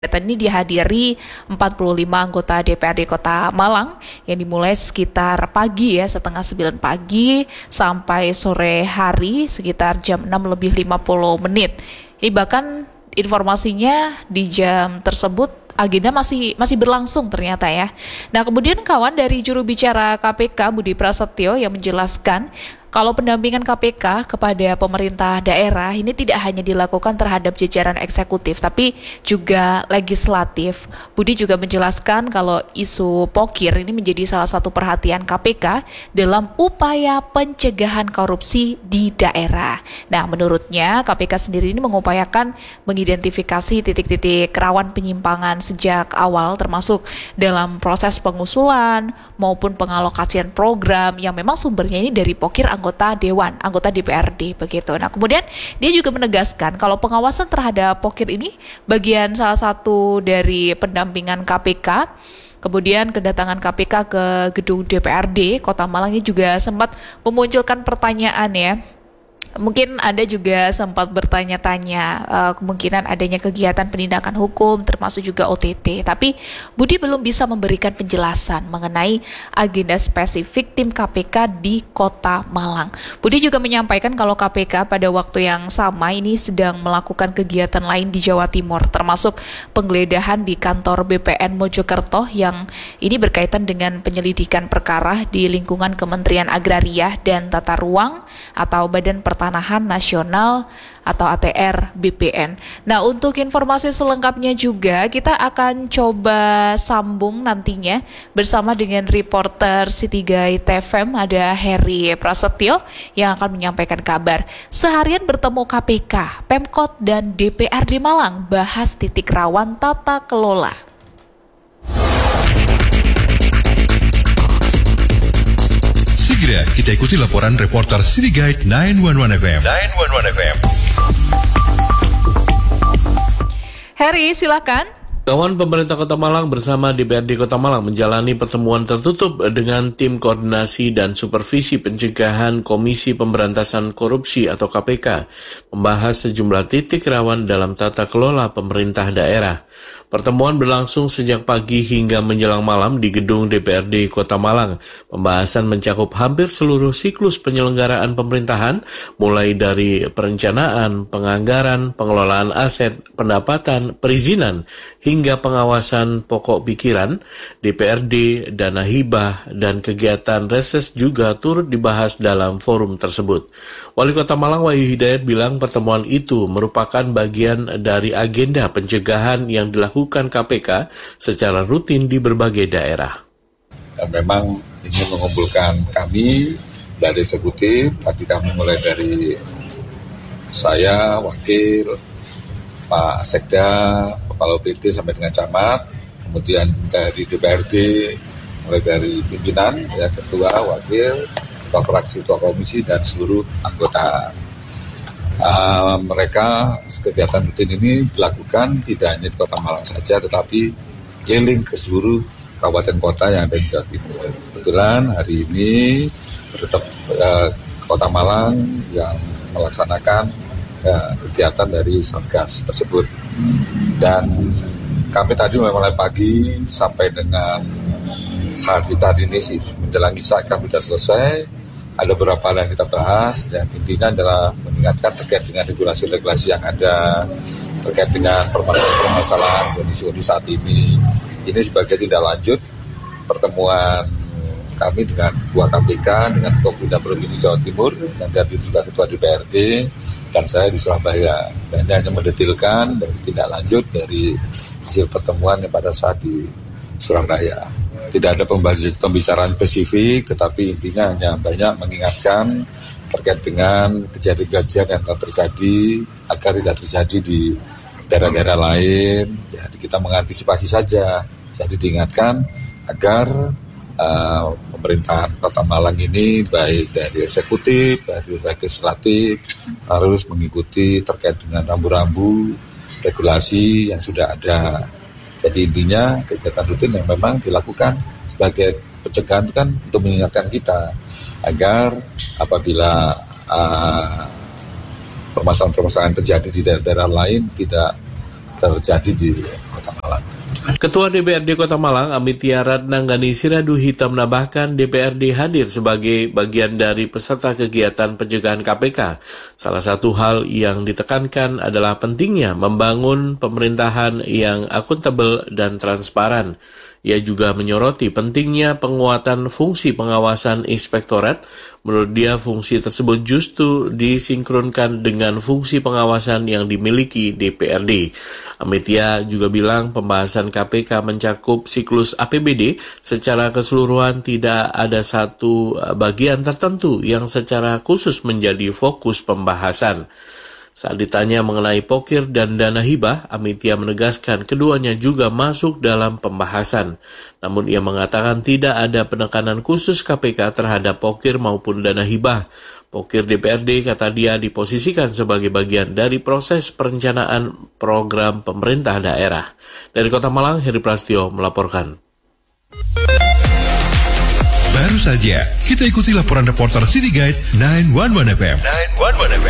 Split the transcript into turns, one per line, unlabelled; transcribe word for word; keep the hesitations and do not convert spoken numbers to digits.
Kegiatan ini dihadiri empat puluh lima anggota D P R D Kota Malang yang dimulai sekitar pagi ya, setengah sembilan pagi sampai sore hari sekitar jam enam lebih lima puluh menit. Ini bahkan informasinya di jam tersebut agenda masih masih berlangsung ternyata ya. Nah, kemudian kawan dari juru bicara K P K Budi Prasetyo yang menjelaskan kalau pendampingan K P K kepada pemerintah daerah ini tidak hanya dilakukan terhadap jajaran eksekutif, tapi juga legislatif. Budi juga menjelaskan kalau isu pokir ini menjadi salah satu perhatian K P K dalam upaya pencegahan korupsi di daerah. Nah, menurutnya K P K sendiri ini mengupayakan mengidentifikasi titik-titik rawan penyimpangan sejak awal, termasuk dalam proses pengusulan maupun pengalokasian program yang memang sumbernya ini dari pokir anggota Dewan, anggota D P R D begitu. Nah, kemudian dia juga menegaskan kalau pengawasan terhadap pokir ini bagian salah satu dari pendampingan K P K. Kemudian kedatangan K P K ke gedung D P R D Kota Malang ini juga sempat memunculkan pertanyaan ya. Mungkin Anda juga sempat bertanya-tanya uh, kemungkinan adanya kegiatan penindakan hukum termasuk juga O T T. Tapi Budi belum bisa memberikan penjelasan mengenai agenda spesifik tim K P K di Kota Malang. Budi juga menyampaikan kalau K P K pada waktu yang sama ini sedang melakukan kegiatan lain di Jawa Timur, termasuk penggeledahan di kantor B P N Mojokerto yang ini berkaitan dengan penyelidikan perkara di lingkungan Kementerian Agraria dan Tata Ruang atau Badan Pertanahan Nasional atau A T R B P N. Nah, untuk informasi selengkapnya juga kita akan coba sambung nantinya bersama dengan reporter City Guide T V M, ada Heri Prasetyo yang akan menyampaikan kabar. Seharian bertemu K P K, Pemkot dan D P R D Malang bahas titik rawan tata kelola.
Segera kita ikuti laporan reporter City Guide sembilan satu satu F M.
sembilan satu satu F M.
Heri, silakan.
Kawan pemerintah Kota Malang bersama D P R D Kota Malang menjalani pertemuan tertutup dengan tim koordinasi dan supervisi pencegahan Komisi Pemberantasan Korupsi atau K P K, membahas sejumlah titik rawan dalam tata kelola pemerintah daerah. Pertemuan berlangsung sejak pagi hingga menjelang malam di gedung D P R D Kota Malang. Pembahasan mencakup hampir seluruh siklus penyelenggaraan pemerintahan, mulai dari perencanaan, penganggaran, pengelolaan aset, pendapatan, perizinan, hingga pengawasan pokok pikiran. D P R D, dana hibah, dan kegiatan reses juga turut dibahas dalam forum tersebut. Wali Kota Malang Wahyu Hidayat bilang pertemuan itu merupakan bagian dari agenda pencegahan yang dilakukan K P K secara rutin di berbagai daerah.
Dan memang ingin mengumpulkan kami dari eksekutif, tadi kami mulai dari saya, wakil, Pak Sekda, Kepala O P D sampai dengan camat, kemudian dari D P R D, mulai dari pimpinan, ya, ketua, wakil, ketua fraksi, ketua komisi, dan seluruh anggota. Uh, mereka kegiatan rutin ini dilakukan tidak hanya di Kota Malang saja, tetapi keliling ke seluruh kabupaten kota yang ada di Jawa Timur. Kebetulan hari ini tetap uh, Kota Malang yang melaksanakan uh, kegiatan dari Satgas tersebut. Dan kami tadi mulai pagi sampai dengan hari tadi ini sih menjelang isya kami sudah selesai. Ada beberapa hal yang kita bahas dan intinya adalah mengingatkan terkait dengan regulasi-regulasi yang ada, terkait dengan permasalahan kondisi saat ini. Ini sebagai tindak lanjut pertemuan kami dengan Ketua K P K, dengan Ketua Bidang Provinsi Jawa Timur, dan dari juga Ketua D P R D, dan saya di Surabaya. Dan ini hanya mendetilkan dari tindak lanjut dari hasil pertemuan yang pada saat di Surabaya. Tidak ada pembicaraan spesifik, tetapi intinya hanya banyak mengingatkan terkait dengan kejadian-kejadian yang telah terjadi agar tidak terjadi di daerah-daerah lain. Jadi kita mengantisipasi saja. Jadi diingatkan agar uh, pemerintahan Kota Malang ini baik dari eksekutif, dari legislatif harus mengikuti terkait dengan rambu-rambu regulasi yang sudah ada. Jadi intinya kegiatan rutin yang memang dilakukan sebagai pencegahan itu kan untuk mengingatkan kita agar apabila uh, permasalahan-permasalahan terjadi di daerah-daerah lain tidak terjadi di Kota Malang.
Ketua D P R D Kota Malang, Amitya Ratnanggani Siradu Hitam menambahkan D P R D hadir sebagai bagian dari peserta kegiatan pencegahan K P K. Salah satu hal yang ditekankan adalah pentingnya membangun pemerintahan yang akuntabel dan transparan. Ia juga menyoroti pentingnya penguatan fungsi pengawasan inspektorat. Menurut dia, fungsi tersebut justru disinkronkan dengan fungsi pengawasan yang dimiliki D P R D. Amitya juga bilang pembahasan K P K mencakup siklus A P B D secara keseluruhan, tidak ada satu bagian tertentu yang secara khusus menjadi fokus pembahasan. Saat ditanya mengenai pokir dan dana hibah, Amitya menegaskan keduanya juga masuk dalam pembahasan. Namun ia mengatakan tidak ada penekanan khusus K P K terhadap pokir maupun dana hibah. Pokir D P R D, kata dia, diposisikan sebagai bagian dari proses perencanaan program pemerintah daerah. Dari Kota Malang, Heri Prasetyo melaporkan.
Baru saja kita ikuti laporan reporter City Guide sembilan satu satu F M. sembilan satu satu F M.